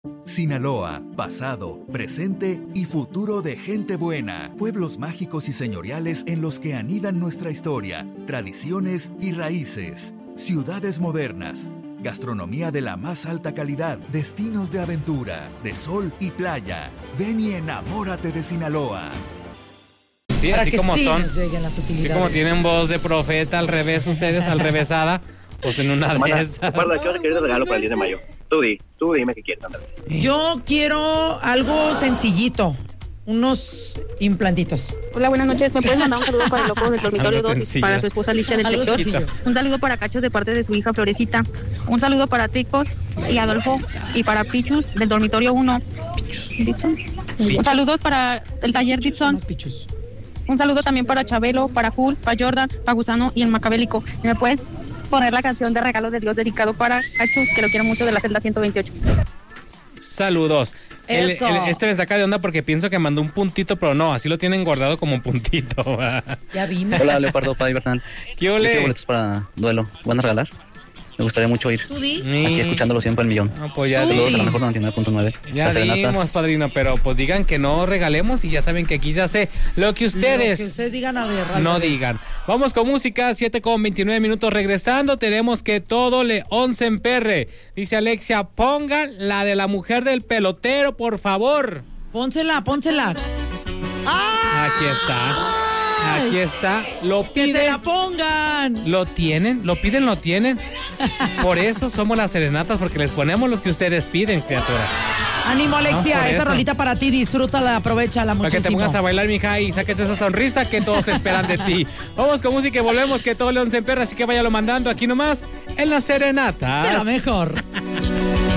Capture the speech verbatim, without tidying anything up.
Sinaloa, pasado, presente y futuro de gente buena. Pueblos mágicos y señoriales en los que anidan nuestra historia, tradiciones y raíces. Ciudades modernas. Gastronomía de la más alta calidad. Destinos de aventura, de sol y playa. Ven y enamórate de Sinaloa. Sí, Para así que como sí son. nos lleguen las Así utilidades. como tienen voz de profeta al revés ustedes, al revésada. Pues en una Hermana, de esas. recuerda, ¿qué vas a querer de regalo para el diez de mayo? Tú di, tú dime qué quieres, Andrés. Yo quiero algo sencillito. Unos implantitos. Hola, buenas noches. ¿Me puedes mandar un saludo para el loco del dormitorio Algo dos sencillo. para su esposa Licha del Algo sector? sencillo. Un saludo para Cachos de parte de su hija Florecita. Un saludo para Tricos y Adolfo y para Pichus del dormitorio uno. ¿Dixon? Un saludo para el taller Dixon. Unos pichos. Un saludo también para Chabelo, para Jul, para Jordan, para Gusano y el Macabélico. ¿Y me puedes poner la canción de Regalo de Dios dedicado para Cachos, que lo quiero mucho, de la celda ciento veintiocho? Saludos. El- Eso. el- este me saca de onda porque pienso que mandó un puntito, pero no, así lo tienen guardado como un puntito. Ya vimos. Hola, Leopardo, Padre Bernal. ¿Qué Yo ole? quiero boletos para duelo. ¿Van a regalar? Me gustaría mucho ir. ¿Tú di? Mm. Aquí escuchándolo siempre al millón. No, pues ya, Saludos di- a la mejor noventa y nueve punto nueve. ya Las serenatas. dimos, padrino, pero pues digan que no regalemos y ya saben que aquí ya sé lo que ustedes Lo que ustedes digan a ver. al no revés. digan. Vamos con música, siete con veintinueve minutos. Regresando, tenemos que todo le once en perre. Dice Alexia, pongan la de la mujer del pelotero, por favor. Pónsela, pónsela. ¡Ah! Aquí está. Aquí está. Lo ¡Que se la piden. pongan! Lo tienen, lo piden, lo tienen. Por eso somos las serenatas, porque les ponemos lo que ustedes piden, criaturas. Ánimo, Alexia, por esa eso. rolita para ti, disfrútala, aprovechala Para que te muchísimo. pongas a bailar, mija, y saques esa sonrisa que todos esperan de ti. Vamos con música y volvemos, que todo león se emperra, así que váyalo mandando aquí nomás en las serenatas. De la mejor.